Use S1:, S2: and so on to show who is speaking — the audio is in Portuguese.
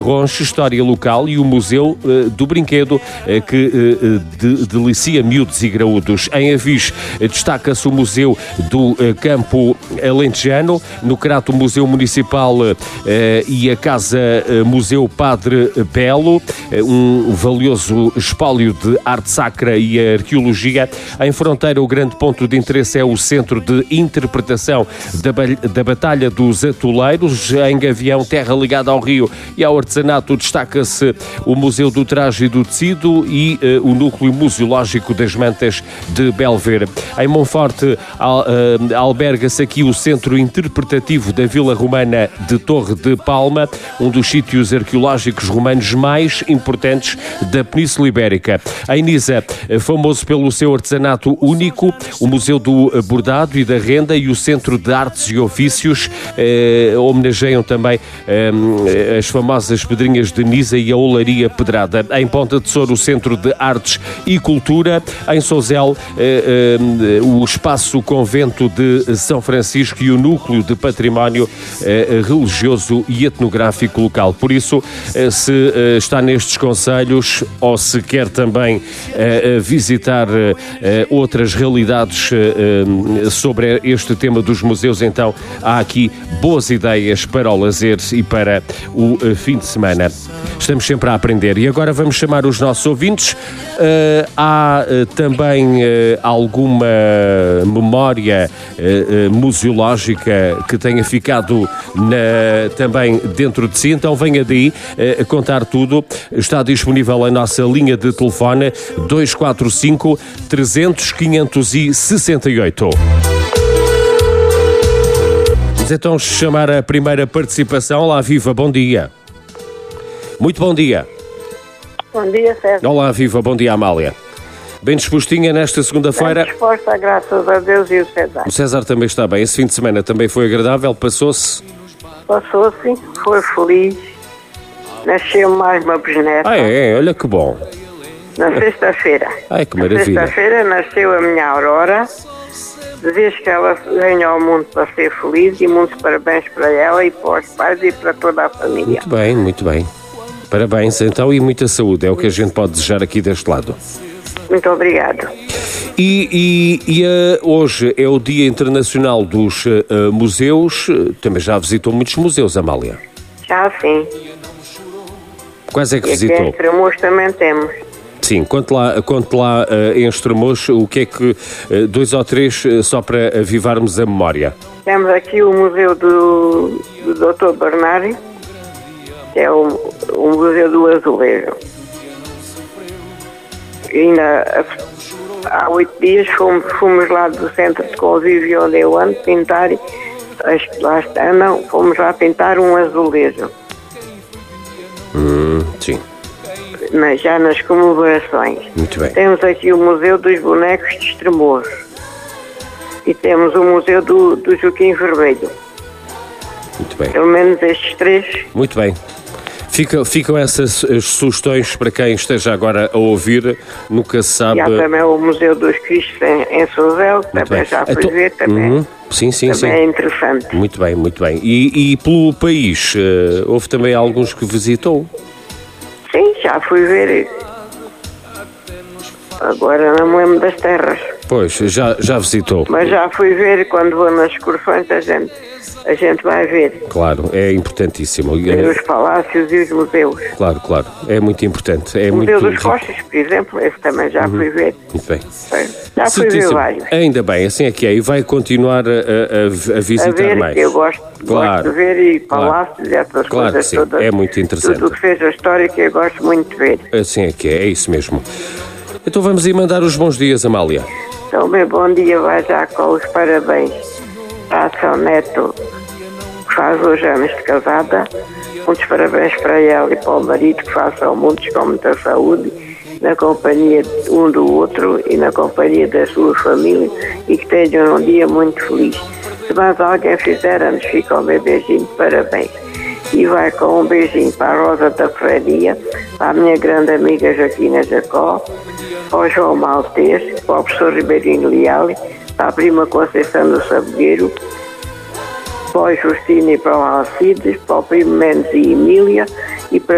S1: Ronche, História Local e o Museu do Brinquedo, que delicia miúdos e graúdos. Em Avis destaca-se o Museu do Campo Alentejano, no Crato o Museu Municipal e a Casa Museu Padre Belo, um valioso espólio de arte sacra e arqueologia. Em Fronteira, o grande ponto de interesse é o Centro de Interpretação da Batalha dos Atoleiros. Em Gavião, terra ligada ao rio e ao artesanato, destaca-se o Museu do Traje e do Tecido e o Núcleo Museológico das Mantas de Belver. Em Monforte, alberga-se aqui o Centro Interpretativo da Vila Romana de Torre de Palma, um dos sítios arqueológicos romanos mais importantes da Península Ibérica. Em Nisa, famoso pelo seu artesanato único, o Museu do Bordado e da Renda e o Centro de Artes e Ofícios homenageiam também as famosas Pedrinhas de Nisa e a Olaria Pedrada. Em Ponta de Soro, o Centro de Artes e Cultura. Em Sozel, o Espaço Convento de São Francisco e o Núcleo de Património Religioso e Etnográfico Local. Por isso, se está nestes concelhos ou se quer também visitar outras realidades sobre este tema dos museus, então há aqui boas ideias para o lazer e para o fim de semana. Estamos sempre a aprender. E agora vamos chamar os nossos ouvintes. Há também alguma memória museológica que tenha ficado também dentro de si. Então venha daí a contar tudo. Está disponível a nossa linha de telefone 245 300 568. Vamos então chamar a primeira participação. Olá, viva, bom dia. Muito bom dia.
S2: Bom dia, César.
S1: Olá, viva, bom dia, Amália. Bem dispostinha nesta segunda-feira?
S2: Bem disposta, graças a Deus, e o César.
S1: O César também está bem. Esse fim de semana também foi agradável? Passou-se?
S2: Passou-se, foi feliz. Nasceu mais uma bisneta.
S1: Olha que bom.
S2: Na sexta-feira.
S1: Que maravilha.
S2: Na sexta-feira nasceu a minha Aurora. Desejo que ela venha ao mundo para ser feliz e muitos parabéns para ela e para os pais e para toda a família.
S1: Muito bem, muito bem. Parabéns, então, e muita saúde. É o que a gente pode desejar aqui deste lado.
S2: Muito obrigado.
S1: Hoje é o Dia Internacional dos Museus. Também já visitou muitos museus, Amália?
S2: Já, sim.
S1: Quais é que
S2: e
S1: visitou?
S2: Aqui em Estremoz também temos.
S1: Sim, conte lá em Estremoz o que é que... 2 ou 3 só para avivarmos a memória.
S2: Temos aqui o Museu do Dr. Bernardi, que é o Museu do Azulejo. E ainda há 8 dias fomos lá do Centro de Convívio onde eu ando pintar, fomos lá pintar um azulejo.
S1: Sim.
S2: Mas já nas comemorações.
S1: Muito bem.
S2: Temos aqui o Museu dos Bonecos de Estremoz. E temos o Museu do Joaquim Vermelho.
S1: Muito bem.
S2: Pelo menos estes 3.
S1: Muito bem. Ficam essas sugestões para quem esteja agora a ouvir, nunca se sabe...
S2: E há também o Museu dos Cristos em Sozel, que também já fui ver, também.
S1: Sim.
S2: É interessante.
S1: Muito bem, muito bem. E pelo país, houve também alguns que visitou?
S2: Sim, já fui ver. Agora não me lembro das terras.
S1: Pois, já visitou.
S2: Mas já fui ver, quando vou nas excursões a gente vai ver.
S1: Claro, é importantíssimo.
S2: Os palácios e os museus.
S1: Claro, é muito importante.
S2: O Museu dos Rochas, por exemplo, esse também já fui ver.
S1: Muito bem.
S2: Já fui ver vários.
S1: Ainda bem, assim é que é. E vai continuar a visitar mais.
S2: Eu gosto de ver e palácios e essas coisas
S1: sim,
S2: todas.
S1: É muito interessante.
S2: Tudo o que seja história que eu gosto muito de ver.
S1: Assim é que é isso mesmo. Então vamos aí mandar os bons dias, Amália.
S2: Então, bem, bom dia, vai já com os parabéns para a seu neto, que faz hoje anos de casada. Muitos parabéns para ela e para o marido, que façam muitos com muita saúde, na companhia um do outro e na companhia da sua família, e que tenham um dia muito feliz. Se mais alguém fizer anos, fica um beijinho de parabéns. E vai com um beijinho para a Rosa da Ferraria, para a minha grande amiga Joaquina Jacó, para o João Maltês, para o professor Ribeirinho Leal, para a prima Conceição do Sabogueiro, para o Justino e para o Alcides, para o primo Mendes e Emília, e para